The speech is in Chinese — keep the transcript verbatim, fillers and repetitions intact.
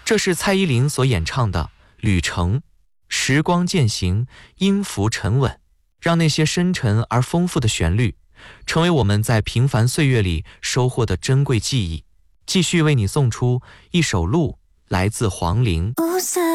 这是蔡依林所演唱的《旅程》，时光渐行，音符沉稳，让那些深沉而丰富的旋律成为我们在平凡岁月里收获的珍贵记忆。继续为你送出一首《路》，来自黄龄。